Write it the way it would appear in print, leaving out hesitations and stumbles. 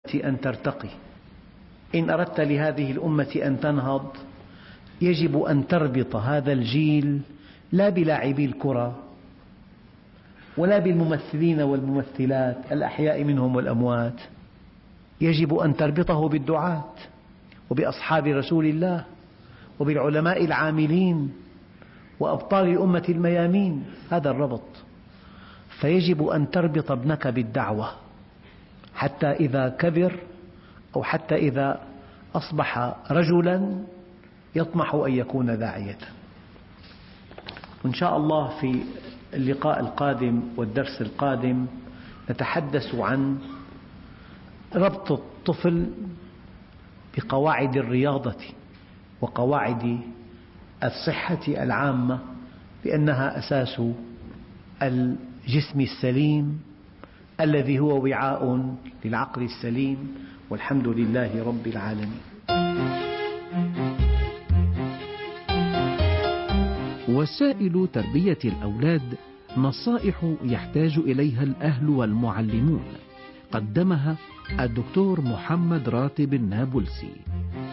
أن ترتقي، إن أردت لهذه الأمة أن تنهض يجب أن تربط هذا الجيل لا بلاعبي الكرة ولا بالممثلين والممثلات الأحياء منهم والأموات، يجب أن تربطه بالدعاة وبأصحاب رسول الله وبالعلماء العاملين وأبطال الأمة الميامين، هذا الربط. فيجب أن تربط ابنك بالدعوة حتى إذا كبر أو حتى إذا أصبح رجلا يطمح أن يكون داعية. وإن شاء الله في اللقاء القادم والدرس القادم نتحدث عن ربط الطفل بقواعد الرياضة وقواعد الصحة العامة، لأنها أساس الجسم السليم الذي هو وعاء للعقل السليم، والحمد لله رب العالمين. وسائل تربية الأولاد نصائح يحتاج إليها الأهل والمعلمون، قدمها الدكتور محمد راتب النابلسي.